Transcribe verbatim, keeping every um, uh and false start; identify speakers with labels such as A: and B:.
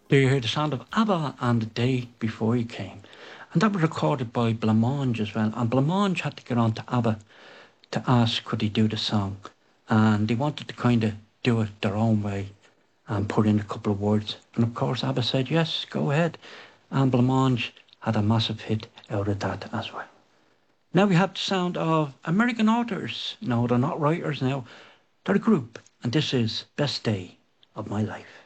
A: There you hear the sound of ABBA and The Day Before You Came. And that was recorded by Blancmange as well. And Blancmange had to get on to ABBA to ask could he do the song. And they wanted to kind of do it their own way and put in a couple of words. And of course ABBA said, yes, go ahead. And Blancmange had a massive hit out of that as well. Now we have the sound of American authors. No, they're not writers now. They're a group. And this is Best Day of My Life.